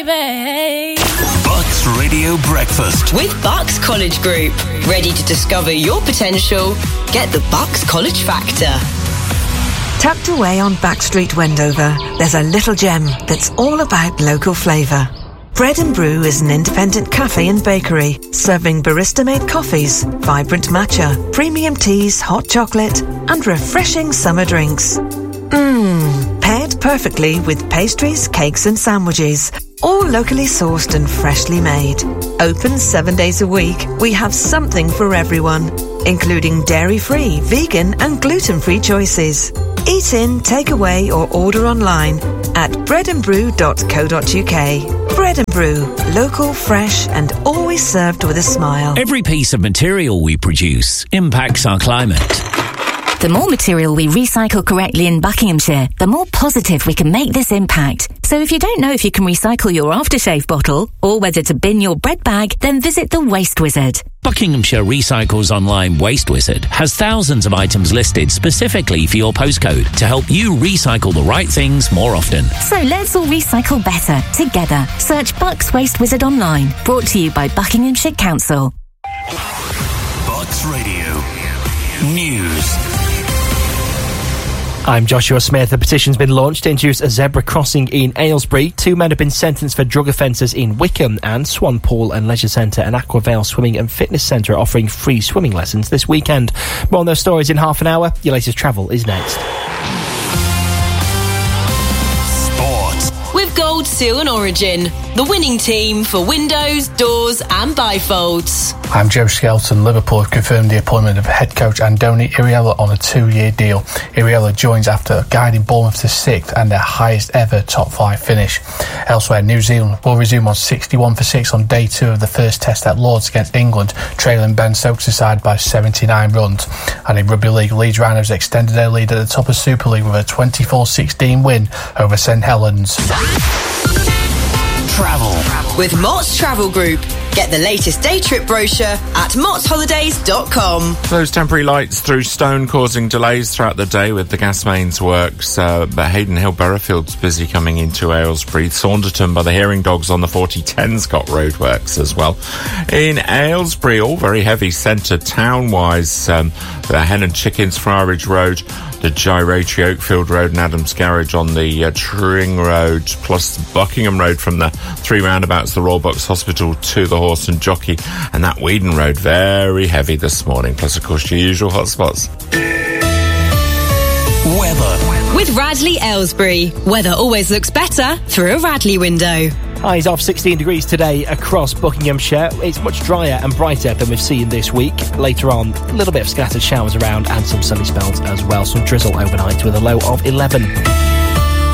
Bucks Radio Breakfast with Bucks College Group. Ready to discover your potential? Get the Bucks College Factor. Tucked away on Backstreet, Wendover, there's a little gem that's all about local flavour. Bread and Brew is an independent cafe and bakery, serving barista-made coffees, vibrant matcha, premium teas, hot chocolate, and refreshing summer drinks. Paired perfectly with pastries, cakes and sandwiches, all locally sourced and freshly made. Open 7 days a week, we have something for everyone, including dairy-free, vegan and gluten-free choices. Eat in, take away or order online at breadandbrew.co.uk. Bread and Brew, local, fresh and always served with a smile. Every piece of material we produce impacts our climate. The more material we recycle correctly in Buckinghamshire, the more positive we can make this impact. So if you don't know if you can recycle your aftershave bottle or whether to bin your bread bag, then visit the Waste Wizard. Buckinghamshire Recycles Online Waste Wizard has thousands of items listed specifically for your postcode to help you recycle the right things more often. So let's all recycle better together. Search Bucks Waste Wizard online. Brought to you by Buckinghamshire Council. Bucks Radio News. I'm Joshua Smith. The petition's been launched to introduce a zebra crossing in Aylesbury. 2 men have been sentenced for drug offences in Wickham, and Swan Pool and Leisure Centre and Aquavale Swimming and Fitness Centre are offering free swimming lessons this weekend. More on those stories in half an hour. Your latest travel is next. With Gold Seal and Origin, the winning team for windows, doors and bifolds. I'm Joe Skelton. Liverpool have confirmed the appointment of head coach Andoni Iraola on a 2-year deal. Iraola joins after guiding Bournemouth to 6th and their highest ever top 5 finish. Elsewhere, New Zealand will resume on 61 for 6 on day 2 of the first test at Lords against England, trailing Ben Stokes' side by 79 runs. And in Rugby League, Leeds Rhinos extended their lead at the top of Super League with a 24-16 win over St Helens. Travel with Mott's Travel Group. Get the latest day trip brochure at mottsholidays.com. Those temporary lights through Stone causing delays throughout the day with the gas mains works, but Hayden Hill Burrowfield's busy coming into Aylesbury. Saunderton by the Hearing Dogs on the 4010's got roadworks as well. In Aylesbury, all very heavy centre town-wise, the Hen and Chickens Friarage Road, the Gyratory Oakfield Road and Adams Garage on the Tring Road, plus Buckingham Road from the 3 roundabouts, the Royal Bucks Hospital to the Horse and Jockey, and that Weedon Road very heavy this morning, plus of course your usual hotspots. Weather with Radley Aylesbury. Weather always looks better through a Radley window. Highs of 16 degrees today across Buckinghamshire. It's much drier and brighter than we've seen this week. Later on, a little bit of scattered showers around and some sunny spells as well. Some drizzle overnight with a low of 11.